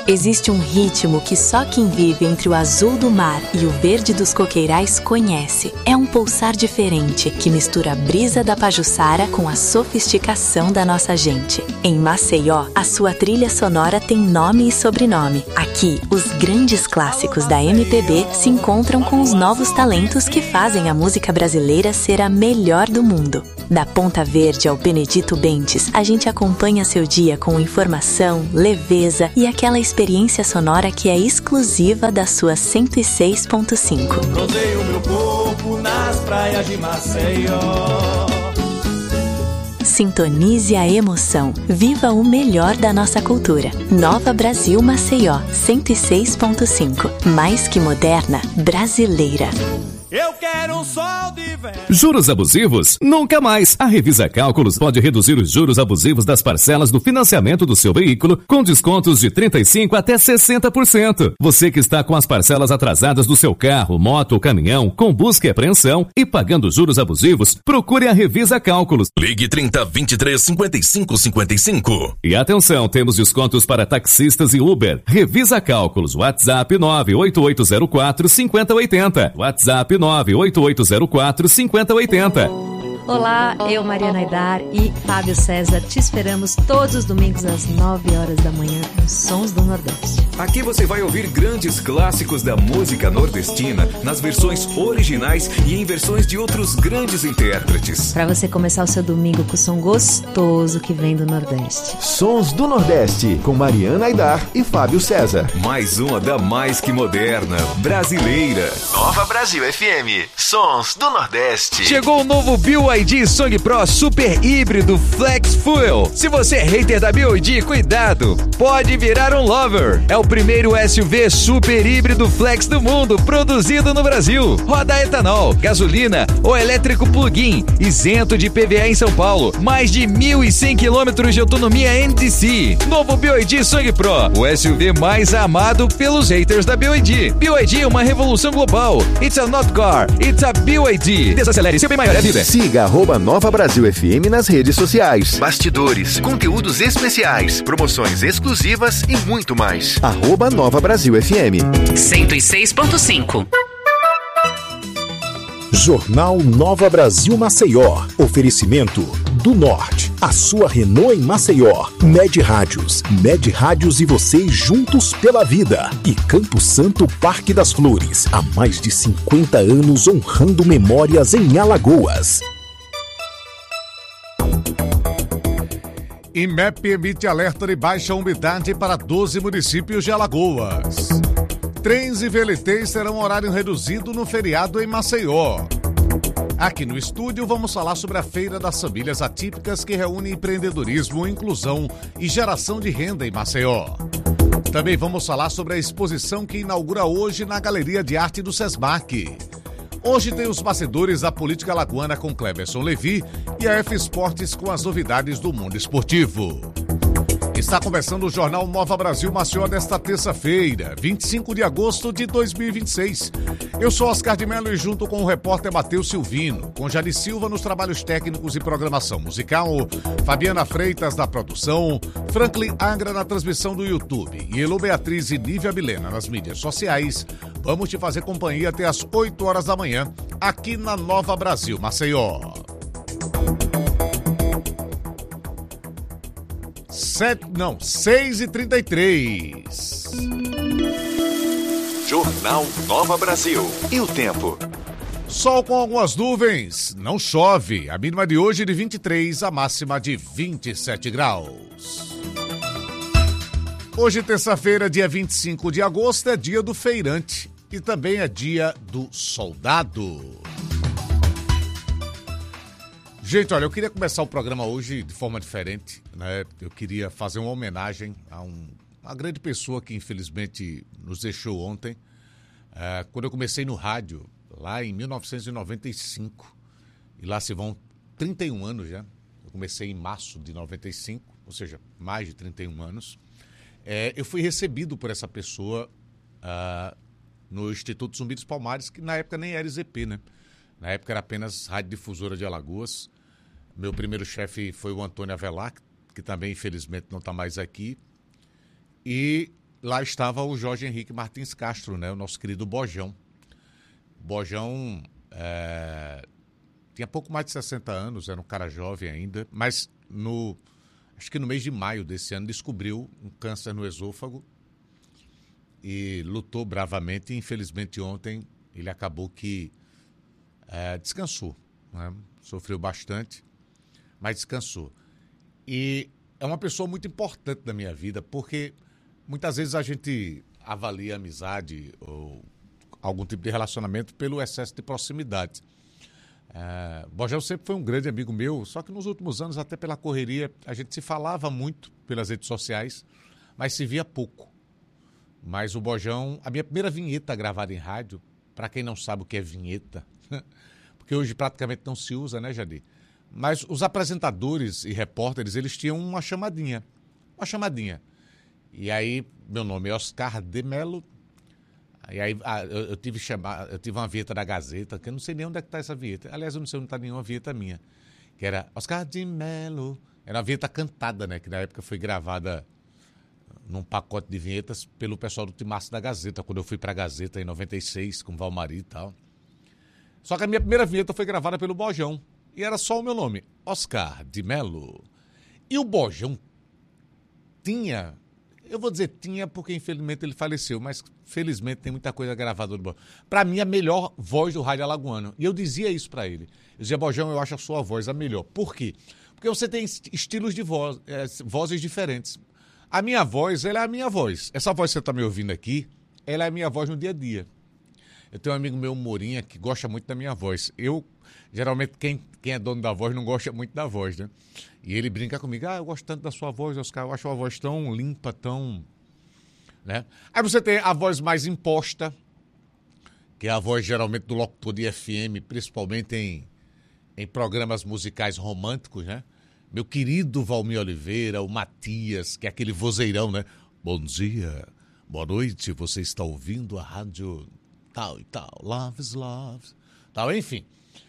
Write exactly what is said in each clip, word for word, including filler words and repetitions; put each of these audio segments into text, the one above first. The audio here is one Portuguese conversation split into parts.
Existe um ritmo que só quem vive entre o azul do mar e o verde dos coqueirais conhece. É um pulsar diferente que mistura a brisa da Pajuçara com a sofisticação da nossa gente. Em Maceió, a sua trilha sonora tem nome e sobrenome. Aqui, os grandes clássicos da M P B se encontram com os novos talentos que fazem a música brasileira ser a melhor do mundo. Da Ponta Verde ao Benedito Bentes, a gente acompanha seu dia com informação, leveza e aquela experiência sonora que é exclusiva da sua cento e seis ponto cinco. Rodeio meu corpo nas praias de Maceió. Sintonize a emoção. Viva o melhor da nossa cultura. Nova Brasil Maceió, cento e seis ponto cinco. Mais que moderna, brasileira. Eu quero um sol de verão. Juros abusivos? Nunca mais. A Revisa Cálculos pode reduzir os juros abusivos das parcelas do financiamento do seu veículo com descontos de trinta e cinco por cento até sessenta por cento. Você que está com as parcelas atrasadas do seu carro, moto ou caminhão, com busca e apreensão e pagando juros abusivos, procure a Revisa Cálculos. Ligue trinta, vinte e três, cinquenta e cinco, cinquenta e cinco. E atenção, temos descontos para taxistas e Uber. Revisa Cálculos. WhatsApp nove oito oito zero quatro, cinco zero oito zero. WhatsApp nove oito oito zero quatro, cinco zero oito zero. Olá, eu, Mariana Aidar e Fábio César, te esperamos todos os domingos às nove horas da manhã nos Sons do Nordeste. Aqui você vai ouvir grandes clássicos da música nordestina nas versões originais e em versões de outros grandes intérpretes. Para você começar o seu domingo com o som gostoso que vem do Nordeste. Sons do Nordeste, com Mariana Aidar e Fábio César. Mais uma da mais que moderna, brasileira. Nova Brasil F M, Sons do Nordeste. Chegou o novo B Y D Song Pro Super Híbrido Flex Fuel. Se você é hater da B Y D, cuidado, pode virar um lover. É o primeiro S U V super híbrido flex do mundo, produzido no Brasil. Roda etanol, gasolina ou elétrico plug-in, isento de I P V A em São Paulo. Mais de mil e cem quilômetros de autonomia N D C. Novo B Y D Song Pro, o S U V mais amado pelos haters da B Y D. B Y D é uma revolução global. It's a not car, it's a B Y D. Desacelere, seu bem maior é a vida. Siga arroba Nova Brasil F M nas redes sociais. Bastidores, conteúdos especiais, promoções exclusivas e muito mais. Arroba Nova Brasil F M. cento e seis ponto cinco. Jornal Nova Brasil Maceió. Oferecimento do Norte. A sua Renault em Maceió. Med Rádios. Med Rádios e você juntos pela vida. E Campo Santo Parque das Flores. Há mais de cinquenta anos honrando memórias em Alagoas. IMEP emite alerta de baixa umidade para doze municípios de Alagoas. Trens e V L Ts terão horário reduzido no feriado em Maceió. Aqui no estúdio vamos falar sobre a Feira das Famílias Atípicas, que reúne empreendedorismo, inclusão e geração de renda em Maceió. Também vamos falar sobre a exposição que inaugura hoje na Galeria de Arte do SESMAC. Hoje tem os bastidores da política alagoana com Cleberson Levi e a F Esportes com as novidades do mundo esportivo. Está começando o Jornal Nova Brasil Maceió desta terça-feira, vinte e cinco de agosto de dois mil e vinte e seis. Eu sou Oscar de Mello e junto com o repórter Matheus Silvino, com Jari Silva nos trabalhos técnicos e programação musical, Fabiana Freitas na produção, Franklin Angra na transmissão do YouTube e Elo Beatriz e Nívia Milena nas mídias sociais, vamos te fazer companhia até às oito horas da manhã, aqui na Nova Brasil Maceió. Sete, não, seis e trinta e três. Jornal Nova Brasil. E o tempo? Sol com algumas nuvens, não chove. A mínima de hoje é de vinte e três, a máxima de vinte e sete graus. Hoje, terça-feira, dia vinte e cinco de agosto, é dia do feirante e também é dia do soldado. Gente, olha, eu queria começar o programa hoje de forma diferente, né? Eu queria fazer uma homenagem a um, uma grande pessoa que infelizmente nos deixou ontem. É, quando eu comecei no rádio, lá em mil novecentos e noventa e cinco, e lá se vão trinta e um anos já. Eu comecei em março de noventa e cinco, ou seja, mais de trinta e um anos. É, eu fui recebido por essa pessoa uh, no Instituto Zumbi dos Palmares, que na época nem era I Z P, né? Na época era apenas Rádio Difusora de Alagoas. Meu primeiro chefe foi o Antônio Avelar, que também, infelizmente, não está mais aqui. E lá estava o Jorge Henrique Martins Castro, né? O nosso querido Bojão. Bojão é, tinha pouco mais de sessenta anos, era um cara jovem ainda, mas no, acho que no mês de maio desse ano descobriu um câncer no esôfago e lutou bravamente. E, infelizmente, ontem ele acabou que é, descansou, né? Sofreu bastante, mas descansou. E é uma pessoa muito importante na minha vida, porque muitas vezes a gente avalia a amizade ou algum tipo de relacionamento pelo excesso de proximidade. É, Bojão sempre foi um grande amigo meu, só que nos últimos anos, até pela correria, a gente se falava muito pelas redes sociais, mas se via pouco. Mas o Bojão, a minha primeira vinheta gravada em rádio, para quem não sabe o que é vinheta, porque hoje praticamente não se usa, né, Jadir? Mas os apresentadores e repórteres, eles tinham uma chamadinha, uma chamadinha. E aí, meu nome é Oscar de Melo, e aí ah, eu, eu, tive chamar, eu tive uma vinheta da Gazeta, que eu não sei nem onde é que está essa vinheta. Aliás, eu não sei onde está nenhuma vinheta minha, que era Oscar de Melo. Era uma vinheta cantada, né, que na época foi gravada num pacote de vinhetas pelo pessoal do Timaço da Gazeta, quando eu fui para a Gazeta em noventa e seis, com Valmari e tal. Só que a minha primeira vinheta foi gravada pelo Bojão. E era só o meu nome, Oscar de Melo. E o Bojão tinha, eu vou dizer tinha porque infelizmente ele faleceu, mas felizmente tem muita coisa gravada do Bojão. Para mim, a melhor voz do rádio alagoano. E eu dizia isso para ele. Eu dizia, Bojão, eu acho a sua voz a melhor. Por quê? Porque você tem estilos de voz, é, vozes diferentes. A minha voz, ela é a minha voz. Essa voz que você está me ouvindo aqui, ela é a minha voz no dia a dia. Eu tenho um amigo meu, Morinha, que gosta muito da minha voz. Eu, geralmente, quem, quem é dono da voz não gosta muito da voz, né? E ele brinca comigo, ah, eu gosto tanto da sua voz, Oscar, eu acho a voz tão limpa, tão... né? Aí você tem a voz mais imposta, que é a voz, geralmente, do locutor de F M, principalmente em, em programas musicais românticos, né? Meu querido Valmir Oliveira, o Matias, que é aquele vozeirão, né? Bom dia, boa noite, você está ouvindo a rádio... tal e tal, love is love, tal, enfim.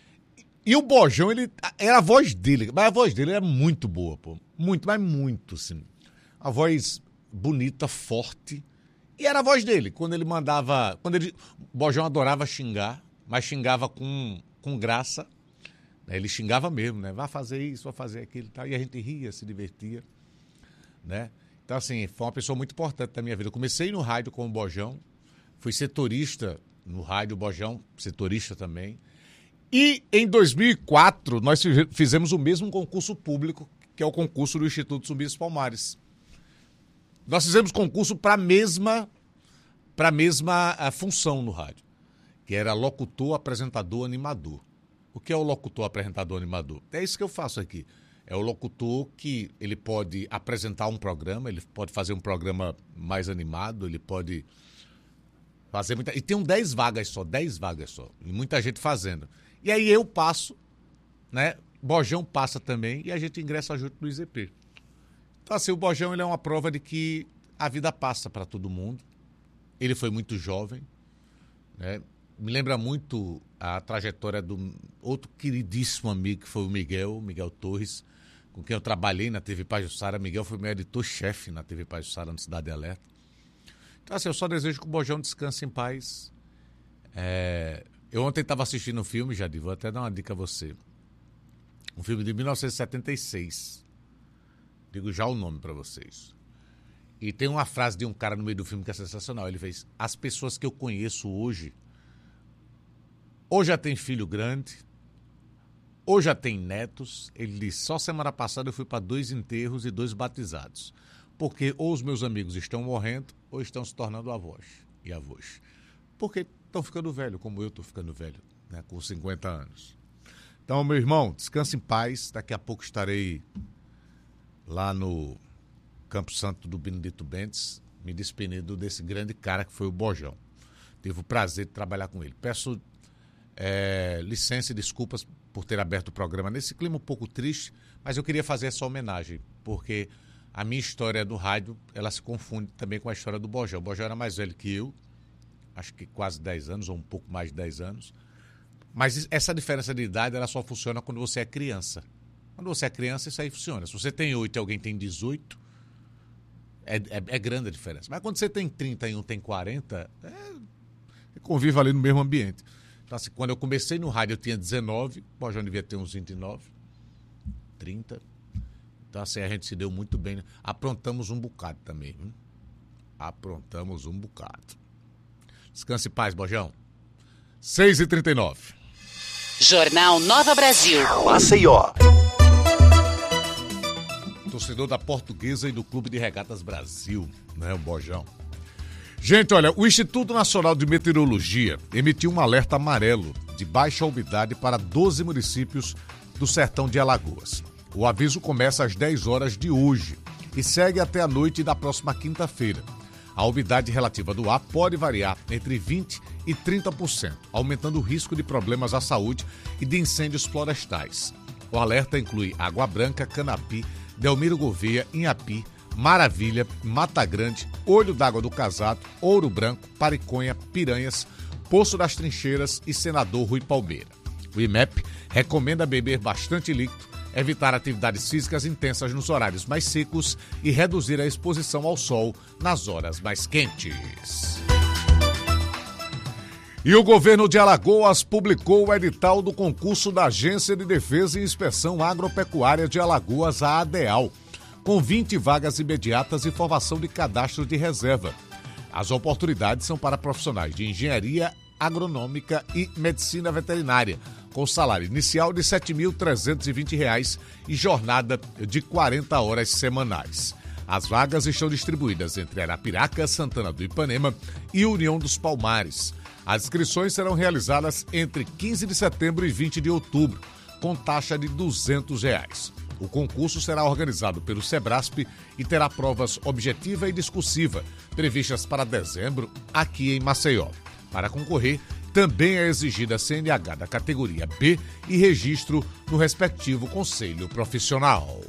E o Bojão, ele, era a voz dele, mas a voz dele era muito boa, pô, muito, mas muito, assim. A voz bonita, forte, e era a voz dele, quando ele mandava, quando ele, o Bojão adorava xingar, mas xingava com, com graça, né? Ele xingava mesmo, né, vai fazer isso, vai fazer aquilo e tal, e a gente ria, se divertia, né. Então, assim, foi uma pessoa muito importante na minha vida. Eu comecei no rádio com o Bojão, fui setorista no rádio, Bojão, setorista também. E em dois mil e quatro, nós fizemos o mesmo concurso público, que é o concurso do Instituto Zumbi dos Palmares. Nós fizemos concurso para a mesma, para a mesma a função no rádio, que era locutor, apresentador, animador. O que é o locutor, apresentador, animador? É isso que eu faço aqui. É o locutor que ele pode apresentar um programa, ele pode fazer um programa mais animado, ele pode... fazer muita... E tem dez vagas só, dez vagas só. E muita gente fazendo. E aí eu passo, né? Bojão passa também e a gente ingressa junto no I Z P. Então, assim, o Bojão, ele é uma prova de que a vida passa para todo mundo. Ele foi muito jovem, né? Me lembra muito a trajetória do outro queridíssimo amigo, que foi o Miguel, Miguel Torres, com quem eu trabalhei na T V Pajuçara. Miguel foi meu editor-chefe na T V Pajuçara, no Cidade Alerta. Então, assim, eu só desejo que o Bojão descanse em paz. É... Eu ontem estava assistindo um filme, Jadir, vou até dar uma dica a você. Um filme de mil novecentos e setenta e seis. Digo já o nome para vocês. E tem uma frase de um cara no meio do filme que é sensacional. Ele fez, as pessoas que eu conheço hoje, ou já tem filho grande, ou já tem netos. Ele disse, só semana passada eu fui para dois enterros e dois batizados. Porque ou os meus amigos estão morrendo, ou estão se tornando avós e avós. Porque estão ficando velho, como eu estou ficando velho, né, com cinquenta anos. Então, meu irmão, descanse em paz. Daqui a pouco estarei lá no Campo Santo do Benedito Bentes, me despedindo desse grande cara que foi o Bojão. Tive o prazer de trabalhar com ele. Peço é, licença e desculpas por ter aberto o programa nesse clima um pouco triste, mas eu queria fazer essa homenagem, porque a minha história do rádio, ela se confunde também com a história do Bojão. O Bojão era mais velho que eu, acho que quase dez anos, ou um pouco mais de dez anos. Mas essa diferença de idade, ela só funciona quando você é criança. Quando você é criança, isso aí funciona. Se você tem oito e alguém tem dezoito, é, é, é grande a diferença. Mas quando você tem trinta e um tem quarenta, é, você convive ali no mesmo ambiente. Então, assim, quando eu comecei no rádio eu tinha dezenove, o Bojão devia ter uns vinte e nove, trinta. Então, assim, a gente se deu muito bem. Aprontamos um bocado também. Hein? Aprontamos um bocado. Descanse em paz, Bojão. seis e trinta e nove. Jornal Nova Brasil. Maceió. Torcedor da Portuguesa e do Clube de Regatas Brasil, né, o Bojão. Gente, olha, o Instituto Nacional de Meteorologia emitiu um alerta amarelo de baixa umidade para doze municípios do sertão de Alagoas. O aviso começa às dez horas de hoje e segue até a noite da próxima quinta-feira. A umidade relativa do ar pode variar entre vinte por cento e trinta por cento, aumentando o risco de problemas à saúde e de incêndios florestais. O alerta inclui Água Branca, Canapi, Delmiro Gouveia, Inhapi, Maravilha, Mata Grande, Olho d'Água do Casado, Ouro Branco, Pariconha, Piranhas, Poço das Trincheiras e Senador Rui Palmeira. O I M E P recomenda beber bastante líquido, evitar atividades físicas intensas nos horários mais secos e reduzir a exposição ao sol nas horas mais quentes. E o governo de Alagoas publicou o edital do concurso da Agência de Defesa e Inspeção Agropecuária de Alagoas, a ADEAL, com vinte vagas imediatas e formação de cadastro de reserva. As oportunidades são para profissionais de engenharia agronômica e medicina veterinária, com salário inicial de sete mil trezentos e vinte reais e jornada de quarenta horas semanais. As vagas estão distribuídas entre Arapiraca, Santana do Ipanema e União dos Palmares. As inscrições serão realizadas entre quinze de setembro e vinte de outubro, com taxa de duzentos reais. O concurso será organizado pelo SEBRASP e terá provas objetiva e discursiva, previstas para dezembro, aqui em Maceió. Para concorrer, também é exigida a C N H da categoria B e registro no respectivo conselho profissional.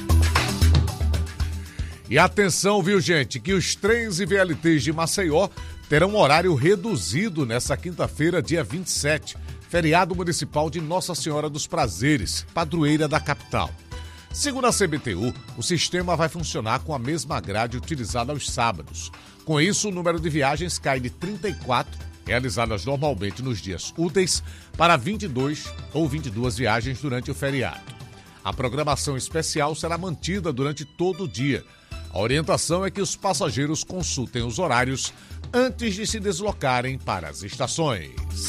E atenção, viu, gente, que os trens e V L Ts de Maceió terão horário reduzido nesta quinta-feira, dia vinte e sete, feriado municipal de Nossa Senhora dos Prazeres, padroeira da capital. Segundo a C B T U, o sistema vai funcionar com a mesma grade utilizada aos sábados. Com isso, o número de viagens cai de trinta e quatro, realizadas normalmente nos dias úteis, para vinte e dois ou vinte e duas viagens durante o feriado. A programação especial será mantida durante todo o dia. A orientação é que os passageiros consultem os horários antes de se deslocarem para as estações.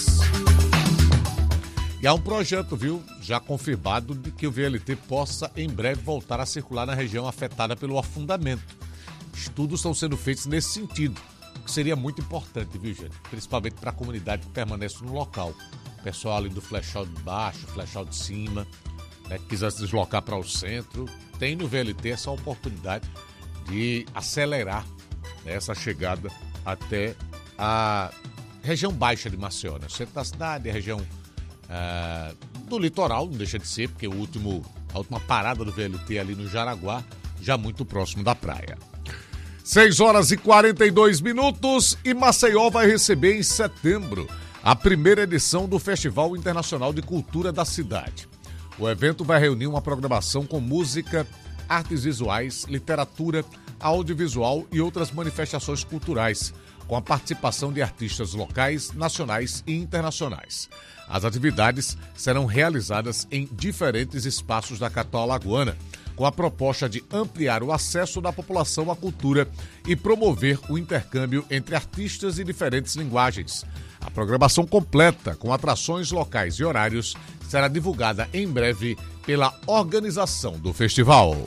E há um projeto, viu, já confirmado de que o V L T possa em breve voltar a circular na região afetada pelo afundamento. Estudos estão sendo feitos nesse sentido, o que seria muito importante, viu, gente? Principalmente para a comunidade que permanece no local. O pessoal ali do Flechal de Baixo, Flechal de Cima, né, que quiser se deslocar para o centro, tem no V L T essa oportunidade de acelerar, né, essa chegada até a região baixa de Maceió, né? O centro da cidade, a região uh, do litoral, não deixa de ser, porque o último, a última parada do V L T ali no Jaraguá, já muito próximo da praia. seis horas e quarenta e dois minutos e Maceió vai receber em setembro a primeira edição do Festival Internacional de Cultura da cidade. O evento vai reunir uma programação com música, artes visuais, literatura, audiovisual e outras manifestações culturais, com a participação de artistas locais, nacionais e internacionais. As atividades serão realizadas em diferentes espaços da capital alagoana, com a proposta de ampliar o acesso da população à cultura e promover o intercâmbio entre artistas de diferentes linguagens. A programação completa, com atrações locais e horários, será divulgada em breve pela organização do festival.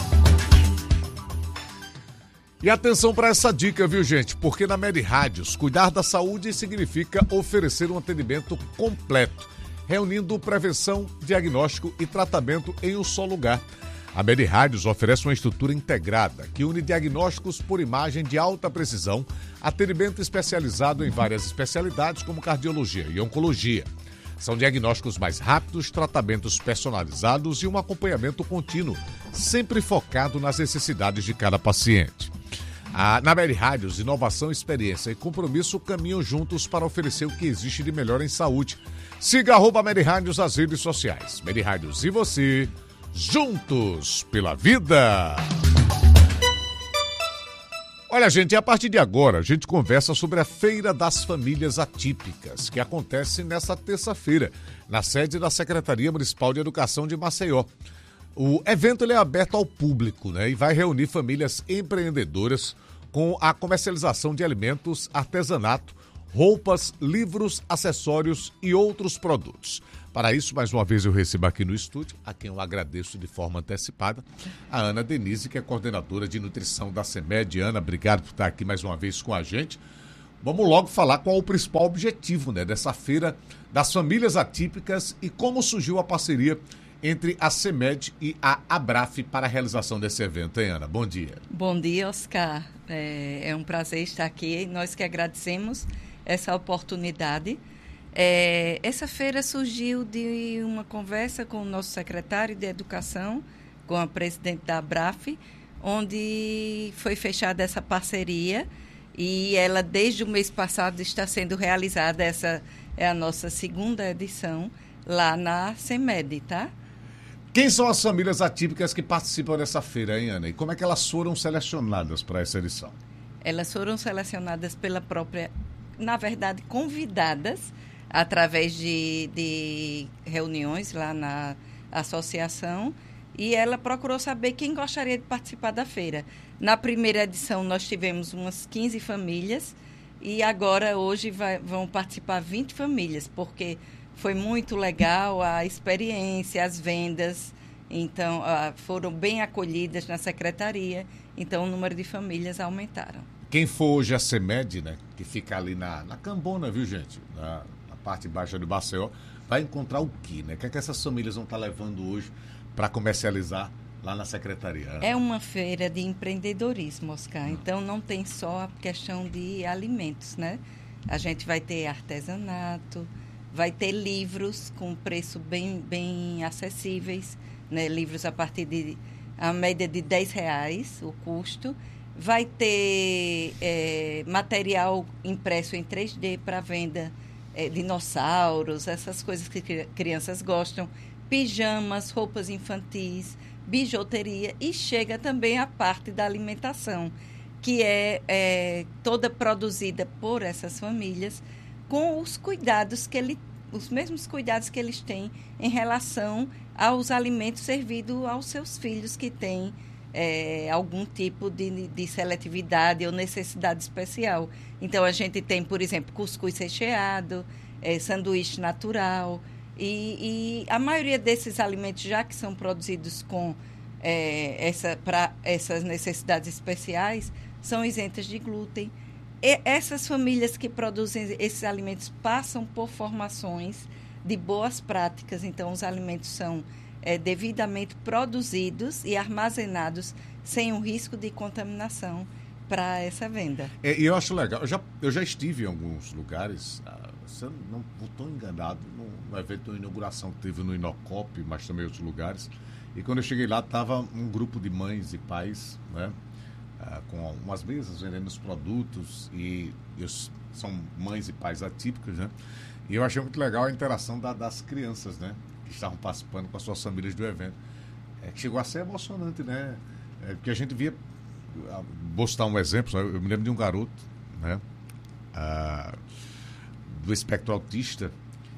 E atenção para essa dica, viu, gente? Porque na Med Rádios, cuidar da saúde significa oferecer um atendimento completo, reunindo prevenção, diagnóstico e tratamento em um só lugar. A Med Rádios oferece uma estrutura integrada que une diagnósticos por imagem de alta precisão, atendimento especializado em várias especialidades como cardiologia e oncologia. São diagnósticos mais rápidos, tratamentos personalizados e um acompanhamento contínuo, sempre focado nas necessidades de cada paciente. A, na Med Rádios, inovação, experiência e compromisso caminham juntos para oferecer o que existe de melhor em saúde. Siga arroba Med Rádios nas redes sociais. Med Rádios e você, juntos pela vida. Olha, gente, e a partir de agora a gente conversa sobre a Feira das Famílias Atípicas, que acontece nesta terça-feira, na sede da Secretaria Municipal de Educação de Maceió. O evento ele é aberto ao público, né, e vai reunir famílias empreendedoras com a comercialização de alimentos, artesanato, roupas, livros, acessórios e outros produtos. Para isso, mais uma vez eu recebo aqui no estúdio, a quem eu agradeço de forma antecipada, a Ana Denise, que é coordenadora de nutrição da CEMED. Ana, obrigado por estar aqui mais uma vez com a gente. Vamos logo falar qual é o principal objetivo, né, dessa Feira das Famílias Atípicas e como surgiu a parceria entre a CEMED e a ABRAF para a realização desse evento, hein, Ana? Bom dia. Bom dia, Oscar. É, é um prazer estar aqui. Nós que agradecemos essa oportunidade. É, essa feira surgiu de uma conversa com o nosso secretário de Educação, com a presidente da ABRAF, onde foi fechada essa parceria e ela, desde o mês passado, está sendo realizada. Essa é a nossa segunda edição lá na CEMED, tá? Quem são as famílias atípicas que participam dessa feira, hein, Ana? E como é que elas foram selecionadas para essa edição? Elas foram selecionadas pela própria, na verdade, convidadas através de, de reuniões lá na associação, e ela procurou saber quem gostaria de participar da feira. Na primeira edição nós tivemos umas quinze famílias e agora hoje vai, vão participar vinte famílias, porque foi muito legal a experiência, as vendas, então ah, foram bem acolhidas na secretaria, então o número de famílias aumentaram. Quem for hoje a CEMED, né, que fica ali na, na Cambona, viu, gente? Na, na parte baixa do Maceió, vai encontrar o quê, né? O que é que essas famílias vão estar levando hoje para comercializar lá na secretaria? É uma feira de empreendedorismo, Oscar. Hum. Então não tem só a questão de alimentos, né? A gente vai ter artesanato, vai ter livros com preço bem, bem acessíveis, né? Livros a partir de a média de dez reais o custo. Vai ter é, material impresso em três D para venda, é, dinossauros, essas coisas que crianças gostam, pijamas, roupas infantis, bijuteria, e chega também a parte da alimentação, que é, é toda produzida por essas famílias, com os cuidados que ele, os mesmos cuidados que eles têm em relação aos alimentos servidos aos seus filhos que têm É, algum tipo de, de seletividade ou necessidade especial. Então, a gente tem, por exemplo, cuscuz recheado, é, sanduíche natural, e, e a maioria desses alimentos, já que são produzidos com é, essa, para essas necessidades especiais, são isentas de glúten. E essas famílias que produzem esses alimentos passam por formações de boas práticas, então os alimentos são É, devidamente produzidos e armazenados sem o risco de contaminação para essa venda. É, e eu acho legal, eu já, eu já estive em alguns lugares, ah, se eu não estou enganado, no, no evento de inauguração que teve no Inocop, mas também em outros lugares, e quando eu cheguei lá estava um grupo de mães e pais, né, ah, com umas mesas vendendo os produtos, e eu, são mães e pais atípicos, né, e eu achei muito legal a interação da, das crianças, né, que estavam participando com as suas famílias do evento. É, chegou a ser emocionante, né? É, porque a gente via, vou citar um exemplo, eu me lembro de um garoto, né? Ah, do espectro autista,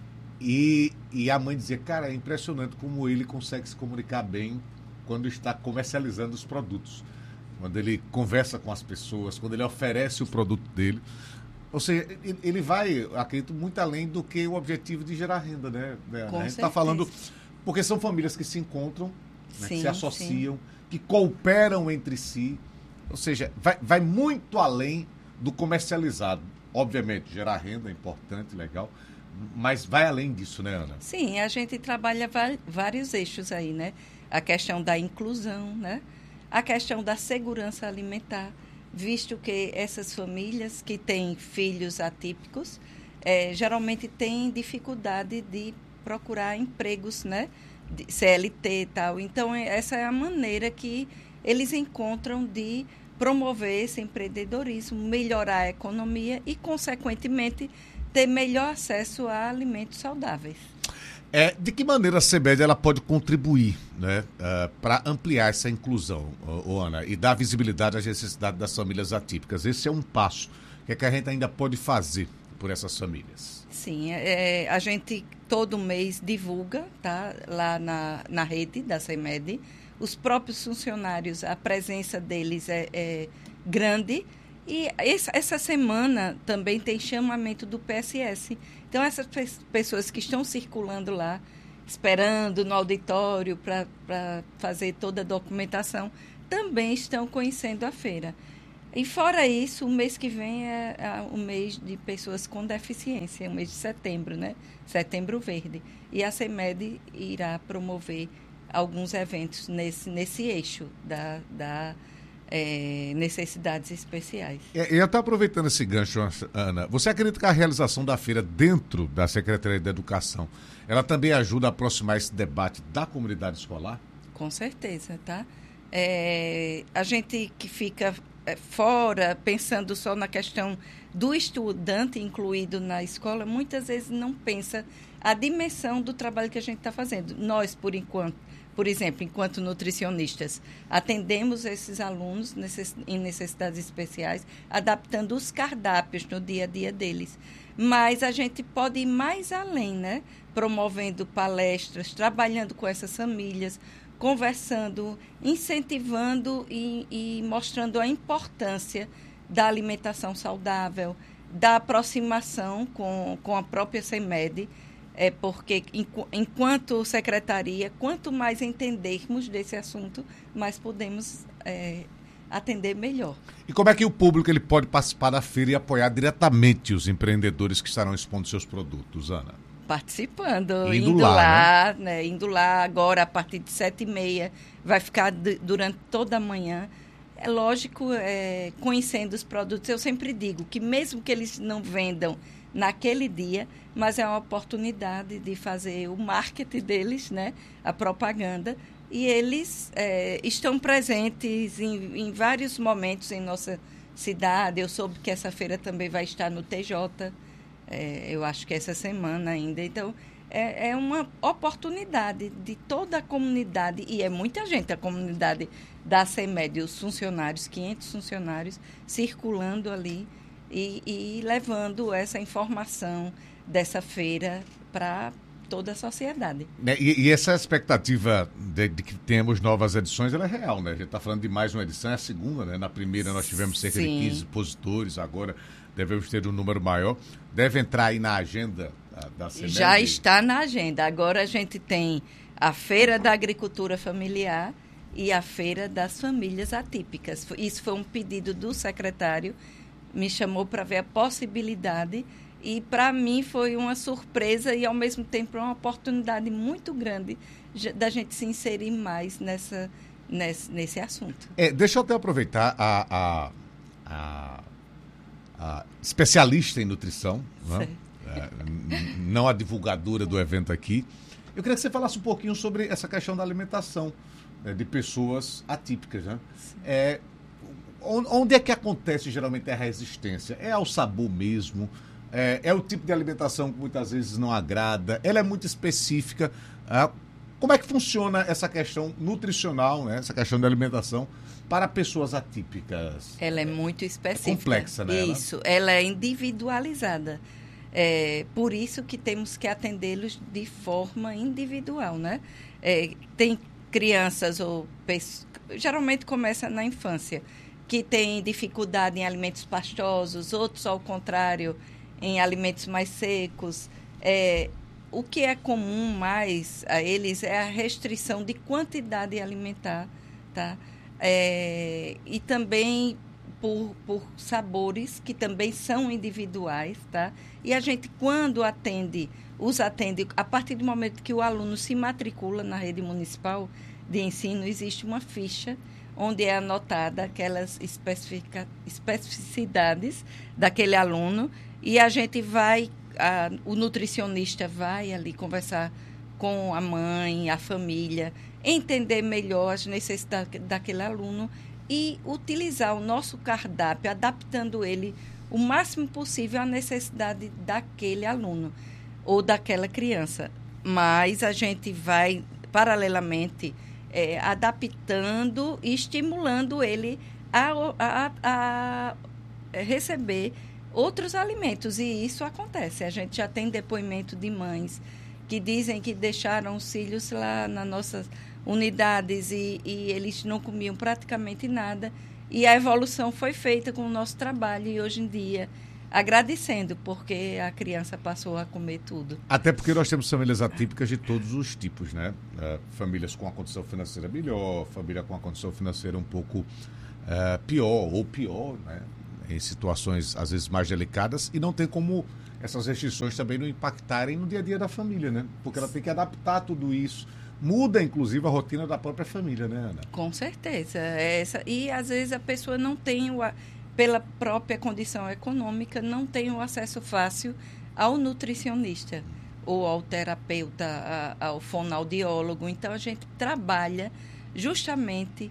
e, e a mãe dizia, cara, é impressionante como ele consegue se comunicar bem quando está comercializando os produtos, quando ele conversa com as pessoas, quando ele oferece o produto dele. Ou seja, ele vai, acredito, muito além do que o objetivo de gerar renda, né? Com a gente está falando, porque são famílias que se encontram, né, sim, que se associam, sim. que cooperam entre si. Ou seja, vai, vai muito além do comercializado. Obviamente, gerar renda é importante, legal, mas vai além disso, né, Ana? Sim, a gente trabalha vários eixos aí, né? A questão da inclusão, né? A questão da segurança alimentar, visto que essas famílias que têm filhos atípicos, é, geralmente têm dificuldade de procurar empregos, né, de C L T e tal. Então, essa é a maneira que eles encontram de promover esse empreendedorismo, melhorar a economia e, consequentemente, ter melhor acesso a alimentos saudáveis. É, de que maneira a CEMED ela pode contribuir, né, uh, para ampliar essa inclusão, uh, Ana, e dar visibilidade às necessidades das famílias atípicas? Esse é um passo. O que, é que a gente ainda pode fazer por essas famílias? Sim, é, a gente todo mês divulga, tá, lá na, na rede da CEMED. Os próprios funcionários, a presença deles é, é grande. E essa, essa semana também tem chamamento do P S S. Então, essas pessoas que estão circulando lá, esperando no auditório para fazer toda a documentação, também estão conhecendo a feira. E fora isso, o mês que vem é, é o mês de pessoas com deficiência, o mês de setembro, né? Setembro Verde. E a CEMED irá promover alguns eventos nesse, nesse eixo da, da é, necessidades especiais. E, e até aproveitando esse gancho, Ana, você acredita que a realização da feira dentro da Secretaria de Educação, ela também ajuda a aproximar esse debate da comunidade escolar? Com certeza, tá? É, a gente que fica fora, pensando só na questão do estudante incluído na escola, muitas vezes não pensa a dimensão do trabalho que a gente está fazendo. Nós, por enquanto, por exemplo, enquanto nutricionistas, atendemos esses alunos necess... em necessidades especiais, adaptando os cardápios no dia a dia deles. Mas a gente pode ir mais além, né? Promovendo palestras, trabalhando com essas famílias, conversando, incentivando e, e mostrando a importância da alimentação saudável, da aproximação com, com a própria CEMED, é porque, enquanto secretaria, quanto mais entendermos desse assunto, mais podemos é, atender melhor. E como é que o público ele pode participar da feira e apoiar diretamente os empreendedores que estarão expondo seus produtos, Ana? Participando, indo, indo lá, lá, né? né? Indo lá agora a partir de sete e meia, vai ficar de, durante toda a manhã. É lógico, é, conhecendo os produtos, eu sempre digo que mesmo que eles não vendam naquele dia, mas é uma oportunidade de fazer o marketing deles, né? A propaganda, e eles é, estão presentes em, em vários momentos em nossa cidade. Eu soube que essa feira também vai estar no T J, É, eu acho que essa semana ainda. Então, é, é uma oportunidade de toda a comunidade, e é muita gente, a comunidade da CEMED, os funcionários, quinhentos funcionários, circulando ali e, e levando essa informação dessa feira para toda a sociedade. E, e essa expectativa de, de que temos novas edições, ela é real, né? A gente está falando de mais uma edição, é a segunda, né? Na primeira nós tivemos cerca Sim. de quinze expositores, agora devemos ter um número maior. Deve entrar aí na agenda da, da CEMED? Já está na agenda. Agora a gente tem a Feira da Agricultura Familiar e a Feira das Famílias Atípicas. Isso foi um pedido do secretário, me chamou para ver a possibilidade, e para mim foi uma surpresa e ao mesmo tempo uma oportunidade muito grande da gente se inserir mais nessa, nesse, nesse assunto. É, deixa eu até aproveitar a... a, a... A especialista em nutrição, né? é, não a divulgadora do evento aqui. Eu queria que você falasse um pouquinho sobre essa questão da alimentação, né, de pessoas atípicas. Né? É, onde é que acontece geralmente a resistência? É ao sabor mesmo? É, é o tipo de alimentação que muitas vezes não agrada? Ela é muito específica? Ah, como é que funciona essa questão nutricional, né, essa questão da alimentação para pessoas atípicas? Ela é muito específica. É complexa, né? Isso, ela é individualizada. É, por isso que temos que atendê-los de forma individual, né? É, tem crianças, ou geralmente começa na infância, que tem dificuldade em alimentos pastosos, outros, ao contrário, em alimentos mais secos. É, o que é comum mais a eles é a restrição de quantidade alimentar, tá? É, e também por, por sabores que também são individuais, tá? E a gente, quando atende, os atende, a partir do momento que o aluno se matricula na rede municipal de ensino, existe uma ficha onde é anotada aquelas especifica, especificidades daquele aluno, e a gente vai, a, o nutricionista vai ali conversar com a mãe, a família, entender melhor as necessidades daquele aluno e utilizar o nosso cardápio, adaptando ele o máximo possível à necessidade daquele aluno ou daquela criança. mas a gente vai, paralelamente, é, adaptando e estimulando ele a, a, a receber outros alimentos. E isso acontece. A gente já tem depoimento de mães que dizem que deixaram os filhos lá nas nossas unidades e, e eles não comiam praticamente nada. E a evolução foi feita com o nosso trabalho e hoje em dia, agradecendo, porque a criança passou a comer tudo. Até porque nós temos famílias atípicas de todos os tipos, né? Uh, famílias com a condição financeira melhor, família com a condição financeira um pouco uh, pior ou pior, né? Em situações às vezes mais delicadas, e não tem como essas restrições também não impactarem no dia a dia da família, né? Porque ela tem que adaptar tudo isso. Muda, inclusive, a rotina da própria família, né, Ana? Com certeza. Essa, e, às vezes, a pessoa não tem, o, pela própria condição econômica, não tem o acesso fácil ao nutricionista ou ao terapeuta, a, ao fonoaudiólogo. Então, a gente trabalha justamente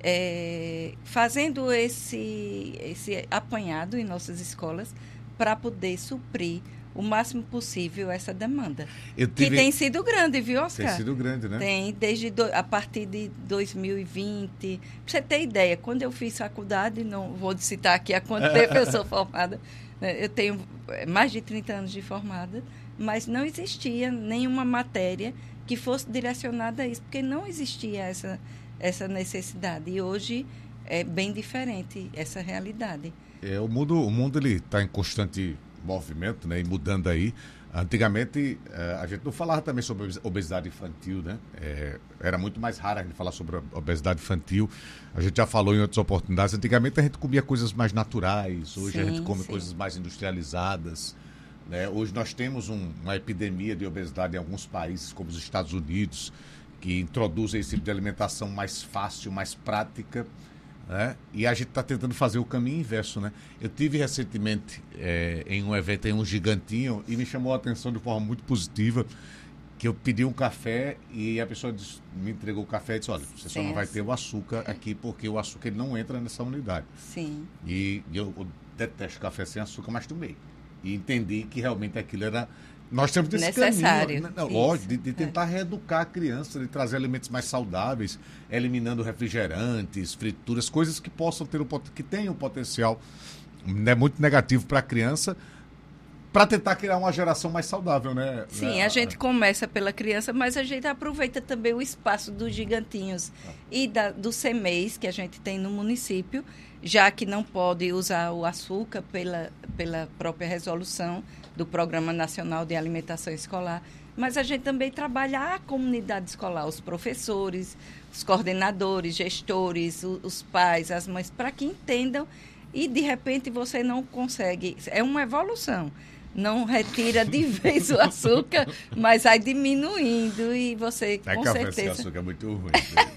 é, fazendo esse, esse apanhado em nossas escolas para poder suprir o máximo possível essa demanda. Eu tive... Que tem sido grande, viu, Oscar? Tem sido grande, né? Tem, desde do... a partir de dois mil e vinte. Para você ter ideia, quando eu fiz faculdade, não vou citar aqui há quanto tempo eu sou formada, eu tenho mais de trinta anos de formada, mas não existia nenhuma matéria que fosse direcionada a isso, porque não existia essa, essa necessidade. E hoje é bem diferente essa realidade. É, o mundo, o mundo ele está em constante movimento, né, e mudando aí. Antigamente, eh, a gente não falava também sobre obesidade infantil, né? Eh, era muito mais raro a gente falar sobre a obesidade infantil. A gente já falou em outras oportunidades. Antigamente a gente comia coisas mais naturais, hoje sim, a gente come sim. coisas mais industrializadas, né? Hoje nós temos um, uma epidemia de obesidade em alguns países, como os Estados Unidos, que introduzem esse tipo de alimentação mais fácil, mais prática, né? E a gente está tentando fazer o caminho inverso, né? Eu tive recentemente é, em um evento em um gigantinho e me chamou a atenção de forma muito positiva, que eu pedi um café e a pessoa disse, me entregou o café e disse, olha, você só Sim, não vai ter o açúcar aqui porque o açúcar ele não entra nessa unidade. Sim. E eu, eu detesto café sem açúcar, mas tomei. E entendi que realmente aquilo era... Nós temos desse necessário. caminho, não, lógico, de, de tentar é. reeducar a criança, de trazer alimentos mais saudáveis, eliminando refrigerantes, frituras, coisas que possam ter o que tenham potencial, né, muito negativo para a criança, para tentar criar uma geração mais saudável, né? Sim, a gente começa pela criança, mas a gente aproveita também o espaço dos gigantinhos ah. e da, do CEMEIS que a gente tem no município, já que não pode usar o açúcar pela, pela própria resolução do Programa Nacional de Alimentação Escolar, mas a gente também trabalha a comunidade escolar, os professores, os coordenadores, gestores, os, os pais, as mães, para que entendam e, de repente, você não consegue... É uma evolução. Não retira de vez o açúcar, mas vai diminuindo e você, é com café certeza... sem açúcar é muito ruim.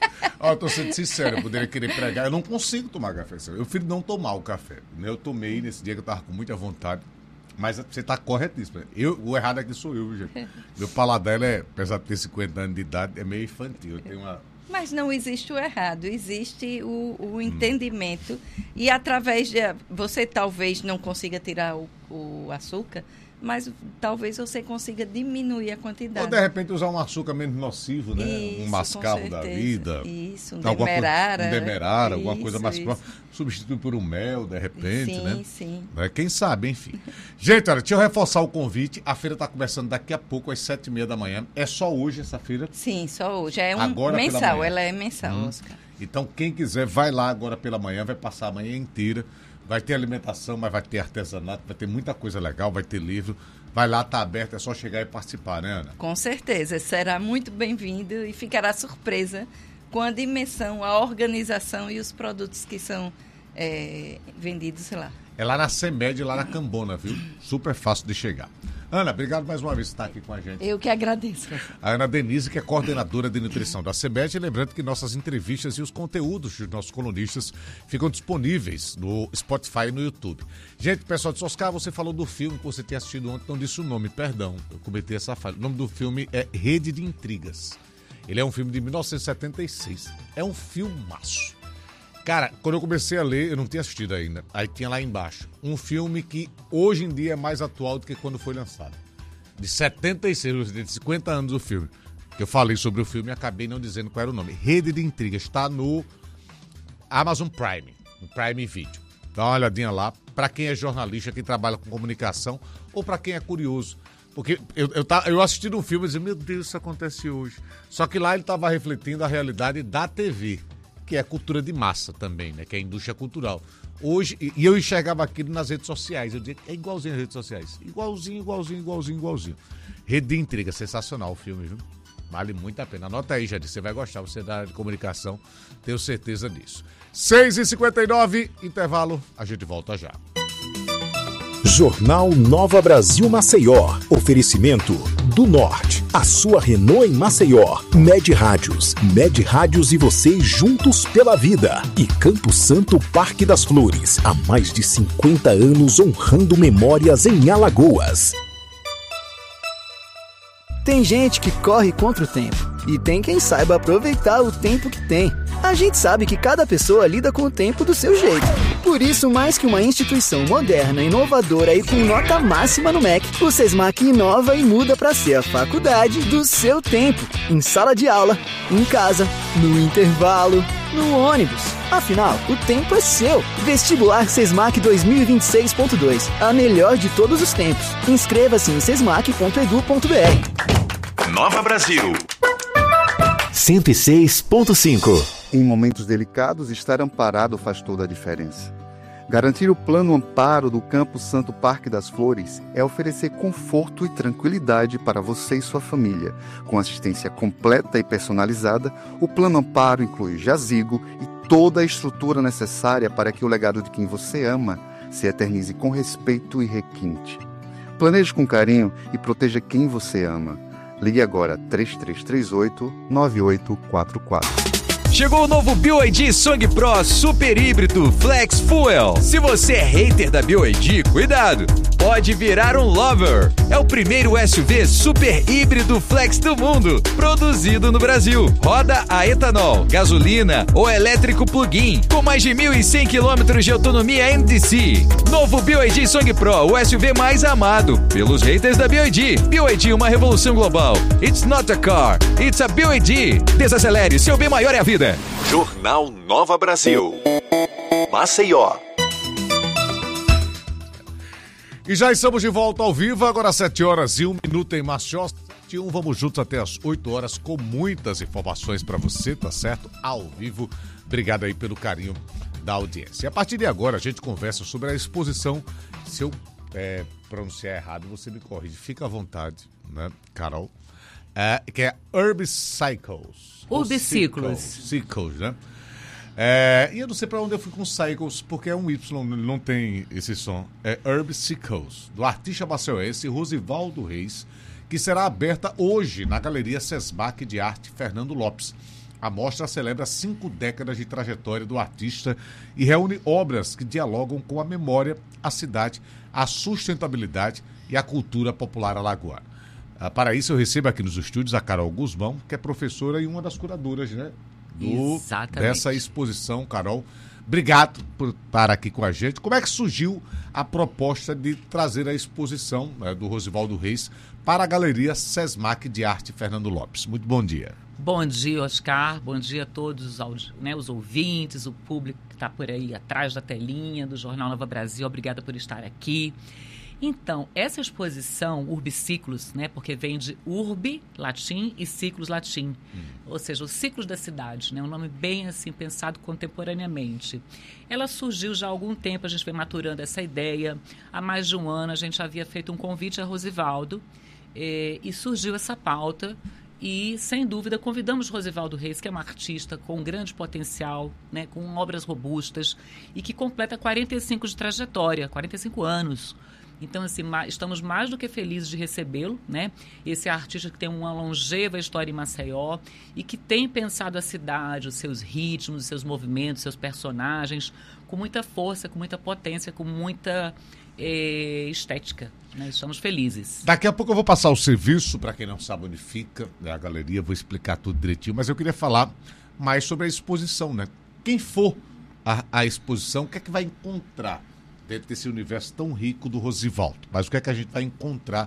Ó, eu tô sendo sincero, eu poderia querer pregar, eu não consigo tomar café. Eu prefiro não tomar o café. Eu tomei nesse dia que eu tava com muita vontade, mas você tá corretíssimo. Eu, o errado aqui sou eu, gente. Meu paladar, é, apesar de ter cinquenta anos de idade, é meio infantil. Eu tenho uma... Mas não existe o errado, existe o, o entendimento. Hum. E através de... Você talvez não consiga tirar o, o açúcar, mas talvez você consiga diminuir a quantidade. Ou, de repente, usar um açúcar menos nocivo, né? Isso, um mascavo da vida. Isso, um demerara. Coisa, um demerara, alguma coisa mais próxima. Substituir por um mel, de repente, sim, né? Sim, sim. Quem sabe, enfim. Gente, olha, deixa eu reforçar o convite. A feira está começando daqui a pouco, às sete e meia da manhã. É só hoje essa feira? Sim, só hoje. É um agora mensal, ela é mensal, hum. Oscar. Então, quem quiser, vai lá agora pela manhã, vai passar a manhã inteira. Vai ter alimentação, mas vai ter artesanato, vai ter muita coisa legal, vai ter livro. Vai lá, tá aberto, é só chegar e participar, né, Ana? Com certeza, será muito bem-vindo e ficará surpresa com a dimensão, a organização e os produtos que são é, vendidos lá. É lá na CEMED, lá na Cambona, viu? Super fácil de chegar. Ana, obrigado mais uma vez por estar aqui com a gente. Eu que agradeço. A Ana Denise, que é coordenadora de nutrição da CEMED, lembrando que nossas entrevistas e os conteúdos dos nossos colunistas ficam disponíveis no Spotify e no YouTube. Gente, pessoal de Oscar, você falou do filme que você tinha assistido ontem, não disse o nome, perdão, eu cometi essa falha. O nome do filme é Rede de Intrigas. Ele é um filme de mil novecentos e setenta e seis. É um filmaço. Cara, quando eu comecei a ler, eu não tinha assistido ainda. Aí tinha lá embaixo um filme que hoje em dia é mais atual do que quando foi lançado. de setenta e seis, de cinquenta anos o filme. Eu falei sobre o filme e acabei não dizendo qual era o nome. Rede de Intriga, está no Amazon Prime, no Prime Video. Dá uma olhadinha lá, para quem é jornalista, quem trabalha com comunicação, ou para quem é curioso. Porque eu, eu, eu assisti um filme e dizia, meu Deus, isso acontece hoje. Só que lá ele estava refletindo a realidade da T V, que é cultura de massa também, né? Que é a indústria cultural. Hoje, e eu enxergava aquilo nas redes sociais, eu dizia, é igualzinho às redes sociais. Igualzinho, igualzinho, igualzinho, igualzinho. Rede de Intriga, sensacional o filme, viu? Vale muito a pena. Anota aí, Jadir, você vai gostar, você é da área de comunicação, tenho certeza disso. seis e cinquenta e nove, intervalo, a gente volta já. Jornal Nova Brasil Maceió. Oferecimento do Norte. A sua Renault em Maceió. Med Rádios. Med Rádios e você juntos pela vida. E Campo Santo Parque das Flores. Há mais de cinquenta anos honrando memórias em Alagoas. Tem gente que corre contra o tempo. E tem quem saiba aproveitar o tempo que tem. A gente sabe que cada pessoa lida com o tempo do seu jeito. Por isso, mais que uma instituição moderna, inovadora e com nota máxima no M E C, o SESMAC inova e muda para ser a faculdade do seu tempo. Em sala de aula, em casa, no intervalo, no ônibus. Afinal, o tempo é seu. Vestibular SESMAC dois mil e vinte e seis ponto dois. A melhor de todos os tempos. Inscreva-se em sesmac ponto edu ponto br. Nova Brasil. cento e seis ponto cinco. Em momentos delicados, estar amparado faz toda a diferença. Garantir o plano amparo do Campo Santo Parque das Flores é oferecer conforto e tranquilidade para você e sua família. Com assistência completa e personalizada, o plano amparo inclui jazigo e toda a estrutura necessária para que o legado de quem você ama se eternize com respeito e requinte. Planeje com carinho e proteja quem você ama. Ligue agora três três três oito, nove oito quatro quatro. Chegou o novo B Y D Song Pro Super Híbrido Flex Fuel. Se você é hater da B Y D, cuidado, pode virar um lover. É o primeiro S U V super híbrido flex do mundo, produzido no Brasil. Roda a etanol, gasolina ou elétrico plug-in, com mais de mil e cem quilômetros de autonomia M D C. Novo B Y D Song Pro, o S U V mais amado pelos haters da B Y D. B Y D, uma revolução global. It's not a car, it's a B Y D. Desacelere, seu bem maior é a vida. Jornal Nova Brasil. Maceió. E já estamos de volta ao vivo, agora sete horas e um minuto em Maceió. sete e um, vamos juntos até as oito horas com muitas informações para você, tá certo? Ao vivo. Obrigado aí pelo carinho da audiência. E a partir de agora a gente conversa sobre a exposição. Se eu é, pronunciar errado, você me corrige. Fica à vontade, né, Carol? É, que é Urbicicles. Urbiciclos. Cycles, né? É, e eu não sei pra onde eu fui com Cycles, porque é um Y, não tem esse som. É Urbicicles, do artista maceioense Rosivaldo Reis, que será aberta hoje na Galeria SESMAC de Arte Fernando Lopes. A mostra celebra cinco décadas de trajetória do artista e reúne obras que dialogam com a memória, a cidade, a sustentabilidade e a cultura popular alagoana. Ah, para isso eu recebo aqui nos estúdios a Carol Guzmão, que é professora e uma das curadoras, né, do, dessa exposição. Carol, obrigado por estar aqui com a gente. Como é que surgiu a proposta de trazer a exposição, né, do Rosivaldo Reis para a Galeria SESMAC de Arte Fernando Lopes? Muito bom dia. Bom dia, Oscar. Bom dia a todos os, né, os ouvintes, o público que está por aí atrás da telinha do Jornal Nova Brasil. Obrigada por estar aqui. Então, essa exposição, Urbiciclos, né, porque vem de urbe, latim, e ciclos, latim. Hum. Ou seja, os ciclos da cidade, né, um nome bem assim pensado contemporaneamente. Ela surgiu já há algum tempo, a gente vem maturando essa ideia. Há mais de um ano a gente havia feito um convite a Rosivaldo eh, e surgiu essa pauta. E, sem dúvida, convidamos Rosivaldo Reis, que é um artista com um grande potencial, né, com obras robustas e que completa quarenta e cinco de trajetória, quarenta e cinco anos. Então, assim, estamos mais do que felizes de recebê-lo, né? Esse artista que tem uma longeva história em Maceió e que tem pensado a cidade, os seus ritmos, os seus movimentos, seus personagens, com muita força, com muita potência, com muita eh, estética. Né? Estamos felizes. Daqui a pouco eu vou passar o serviço, para quem não sabe onde fica, né, a galeria, vou explicar tudo direitinho, mas eu queria falar mais sobre a exposição, né? Quem for à, à exposição, o que é que vai encontrar dentro desse universo tão rico do Rosivaldo? Mas o que é que a gente vai encontrar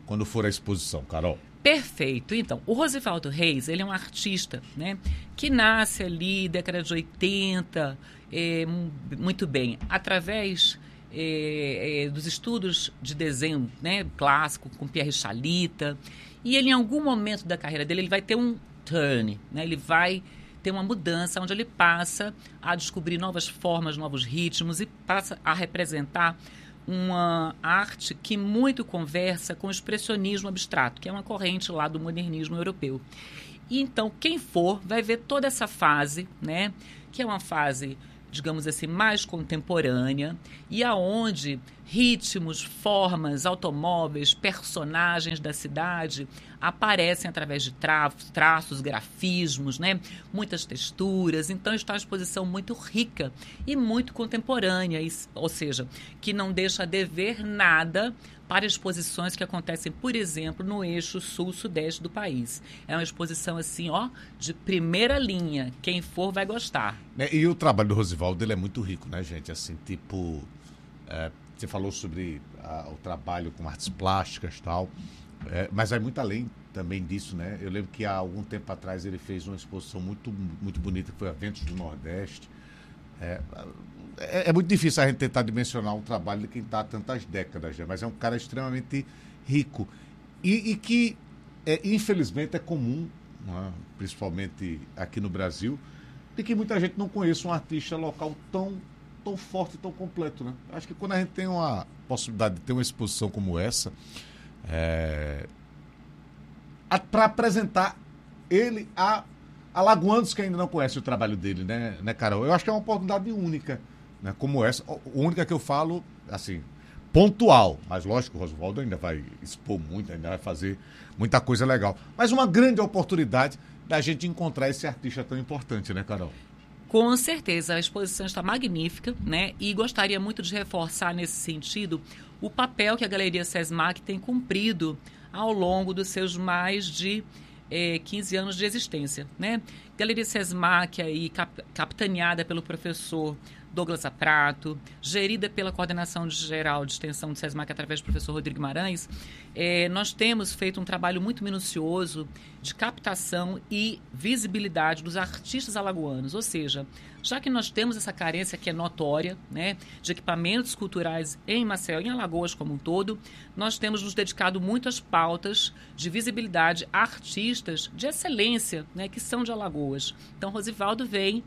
quando for a exposição, Carol? Perfeito. Então, o Rosivaldo Reis, ele é um artista, né, que nasce ali, década de oitenta, é, muito bem, através é, é, dos estudos de desenho, né, clássico, com Pierre Chalita, e ele, em algum momento da carreira dele, ele vai ter um turn, né, ele vai ter uma mudança, onde ele passa a descobrir novas formas, novos ritmos, e passa a representar uma arte que muito conversa com o expressionismo abstrato, que é uma corrente lá do modernismo europeu. E então, quem for, vai ver toda essa fase, né, que é uma fase, digamos assim, mais contemporânea, e aonde ritmos, formas, automóveis, personagens da cidade aparecem através de tra- traços, grafismos, né? Muitas texturas. Então está uma exposição muito rica e muito contemporânea, ou seja, que não deixa a dever nada para exposições que acontecem, por exemplo, no eixo sul-sudeste do país. É uma exposição assim, ó, de primeira linha. Quem for vai gostar. É, e o trabalho do Rosivaldo, ele é muito rico, né, gente? Assim, tipo, é, você falou sobre a, o trabalho com artes plásticas e tal, é, mas vai muito além também disso, né? Eu lembro que há algum tempo atrás ele fez uma exposição muito, muito bonita, que foi a Ventos do Nordeste. É, é, é muito difícil a gente tentar dimensionar o trabalho de quem está há tantas décadas, né? Mas é um cara extremamente rico e, e que, é, infelizmente, é comum, né? Principalmente aqui no Brasil, de que muita gente não conheça um artista local tão, tão forte e tão completo, né? Acho que quando a gente tem uma possibilidade de ter uma exposição como essa, é, para apresentar ele a alagoanos que ainda não conhecem o trabalho dele, né, né, Carol? Eu acho que é uma oportunidade única, né, como essa. Única que eu falo, assim, pontual. Mas, lógico, o Rosivaldo ainda vai expor muito, ainda vai fazer muita coisa legal. Mas uma grande oportunidade da gente encontrar esse artista tão importante, né, Carol? Com certeza, a exposição está magnífica, né? E gostaria muito de reforçar nesse sentido o papel que a Galeria SESMAC tem cumprido ao longo dos seus mais de eh, quinze anos de existência, né? Galeria SESMAC aí, cap- capitaneada pelo professor Douglas Aprato, gerida pela Coordenação Geral de Extensão do SESMAC através do professor Rodrigo Guimarães, eh, nós temos feito um trabalho muito minucioso de captação e visibilidade dos artistas alagoanos, ou seja, já que nós temos essa carência que é notória, né, de equipamentos culturais em Maceió, em Alagoas como um todo, nós temos nos dedicado muito às pautas de visibilidade a artistas de excelência, né, que são de Alagoas. Então, Rosivaldo vem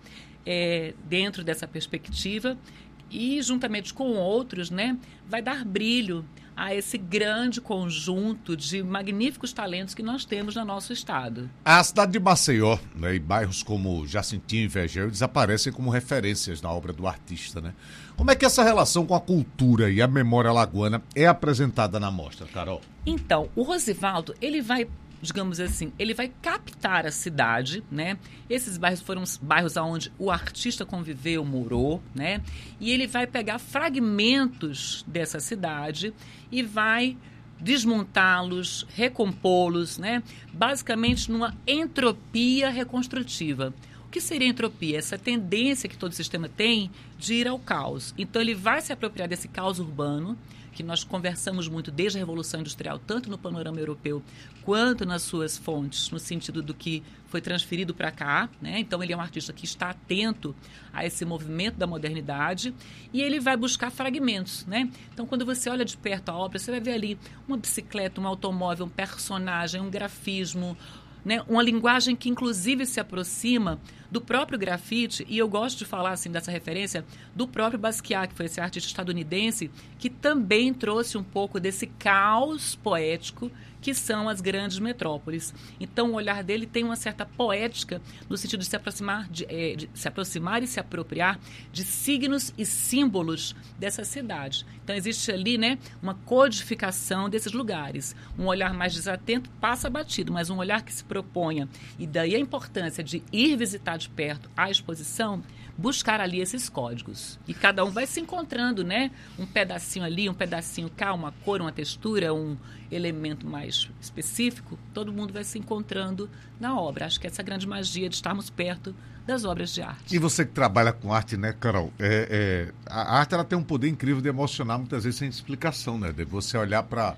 É, dentro dessa perspectiva e, juntamente com outros, né, vai dar brilho a esse grande conjunto de magníficos talentos que nós temos no nosso estado. A cidade de Maceió, né, e bairros como Jacintinho e Vergel desaparecem como referências na obra do artista, né? Como é que essa relação com a cultura e a memória alagoana é apresentada na mostra, Carol? Então, o Rosivaldo, ele vai, digamos assim, ele vai captar a cidade, né? Esses bairros foram os bairros onde o artista conviveu, morou, né? E ele vai pegar fragmentos dessa cidade e vai desmontá-los, recompô-los, né? Basicamente numa entropia reconstrutiva. O que seria entropia? Essa tendência que todo sistema tem de ir ao caos. Então ele vai se apropriar desse caos urbano, que nós conversamos muito desde a Revolução Industrial, tanto no panorama europeu quanto nas suas fontes, no sentido do que foi transferido para cá, né? Então ele é um artista que está atento a esse movimento da modernidade e ele vai buscar fragmentos, né? Então quando você olha de perto a obra, você vai ver ali uma bicicleta, um automóvel, um personagem, um grafismo, né? Uma linguagem que inclusive se aproxima do próprio grafite, e eu gosto de falar assim dessa referência do próprio Basquiat, que foi esse artista estadunidense que também trouxe um pouco desse caos poético que são as grandes metrópoles. Então o olhar dele tem uma certa poética no sentido de se aproximar, de, é, de se aproximar e se apropriar de signos e símbolos dessa cidade. Então existe ali, né, uma codificação desses lugares. Um olhar mais desatento passa batido, mas um olhar que se proponha, e daí a importância de ir visitar de perto a exposição, buscar ali esses códigos. E cada um vai se encontrando, né? Um pedacinho ali, um pedacinho cá, uma cor, uma textura, um elemento mais específico, todo mundo vai se encontrando na obra. Acho que essa é a grande magia de estarmos perto das obras de arte. E você que trabalha com arte, né, Carol? É, é, a arte ela tem um poder incrível de emocionar muitas vezes sem explicação, né? De você olhar para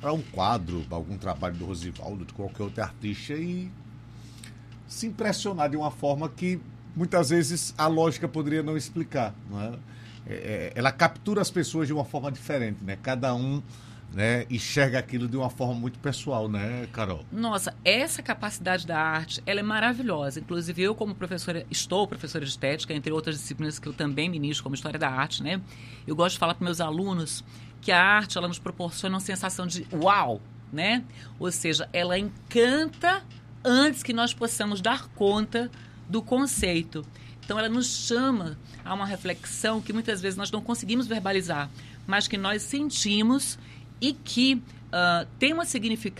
para um quadro, para algum trabalho do Rosivaldo, de qualquer outro artista, e se impressionar de uma forma que muitas vezes a lógica poderia não explicar, não é? É, ela captura as pessoas de uma forma diferente, né? Cada um, né, enxerga aquilo de uma forma muito pessoal, né, Carol? Nossa, essa capacidade da arte, ela é maravilhosa. Inclusive, eu como professora, estou professora de estética, entre outras disciplinas que eu também ministro, como História da Arte, né? Eu gosto de falar para meus alunos que a arte, ela nos proporciona uma sensação de uau, né? Ou seja, ela encanta antes que nós possamos dar conta do conceito. Então, ela nos chama a uma reflexão que muitas vezes nós não conseguimos verbalizar, mas que nós sentimos e que uh, tem uma significância